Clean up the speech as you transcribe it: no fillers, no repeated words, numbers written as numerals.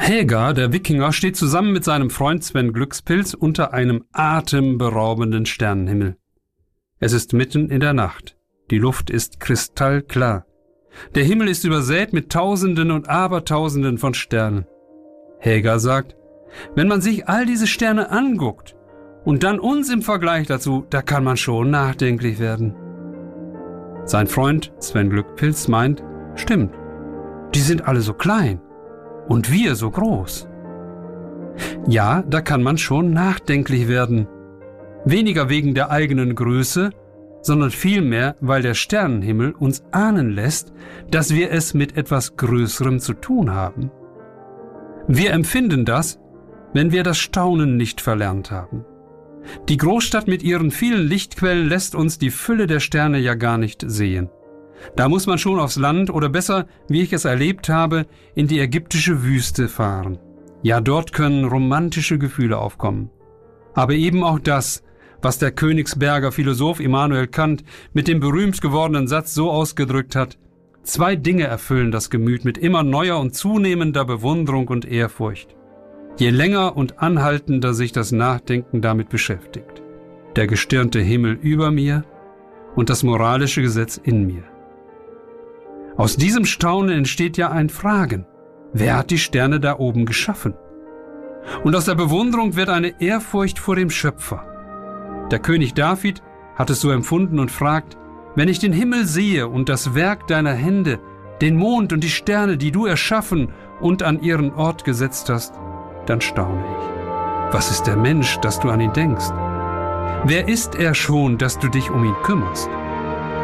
Helga, der Wikinger, steht zusammen mit seinem Freund Sven Glückspilz unter einem atemberaubenden Sternenhimmel. Es ist mitten in der Nacht. Die Luft ist kristallklar. Der Himmel ist übersät mit Tausenden und Abertausenden von Sternen. Helga sagt, wenn man sich all diese Sterne anguckt und dann uns im Vergleich dazu, da kann man schon nachdenklich werden. Sein Freund Sven Glückspilz meint, stimmt, die sind alle so klein und wir so groß. Ja, da kann man schon nachdenklich werden. Weniger wegen der eigenen Größe, sondern vielmehr, weil der Sternenhimmel uns ahnen lässt, dass wir es mit etwas Größerem zu tun haben. Wir empfinden das, wenn wir das Staunen nicht verlernt haben. Die Großstadt mit ihren vielen Lichtquellen lässt uns die Fülle der Sterne ja gar nicht sehen. Da muss man schon aufs Land oder besser, wie ich es erlebt habe, in die ägyptische Wüste fahren. Ja, dort können romantische Gefühle aufkommen. Aber eben auch das, was der Königsberger Philosoph Immanuel Kant mit dem berühmt gewordenen Satz so ausgedrückt hat: 2 Dinge erfüllen das Gemüt mit immer neuer und zunehmender Bewunderung und Ehrfurcht, je länger und anhaltender sich das Nachdenken damit beschäftigt: der gestirnte Himmel über mir und das moralische Gesetz in mir. Aus diesem Staunen entsteht ja ein Fragen: Wer hat die Sterne da oben geschaffen? Und aus der Bewunderung wird eine Ehrfurcht vor dem Schöpfer. Der König David hat es so empfunden und fragt: Wenn ich den Himmel sehe und das Werk deiner Hände, den Mond und die Sterne, die du erschaffen und an ihren Ort gesetzt hast, dann staune ich. Was ist der Mensch, dass du an ihn denkst? Wer ist er schon, dass du dich um ihn kümmerst?